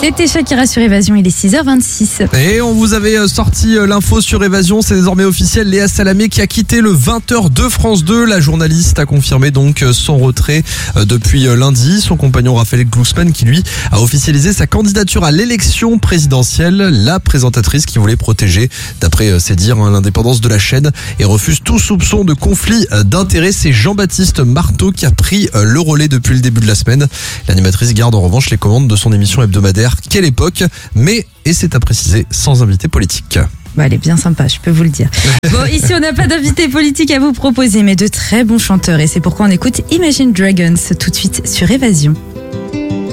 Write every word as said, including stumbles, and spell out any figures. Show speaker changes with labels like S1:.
S1: C'était Shakira sur Évasion, il est six heures vingt-six.
S2: Et on vous avait sorti l'info sur Évasion, c'est désormais officiel. Léa Salamé qui a quitté le vingt heures de France deux. La journaliste a confirmé donc son retrait depuis lundi. Son compagnon Raphaël Glucksmann qui lui a officialisé sa candidature à l'élection présidentielle. La présentatrice qui voulait protéger, d'après ses dires, l'indépendance de la chaîne et refuse tout soupçon de conflit d'intérêts. C'est Jean-Baptiste Marteau qui a pris le relais depuis le début de la semaine. L'animatrice garde en revanche les commandes de son émission hebdomadaire Quelle époque, mais, et c'est à préciser, sans invité politique.
S1: Bah, elle est bien sympa, je peux vous le dire. Bon, ici on n'a pas d'invité politique à vous proposer, mais de très bons chanteurs, et c'est pourquoi on écoute Imagine Dragons tout de suite sur Évasion.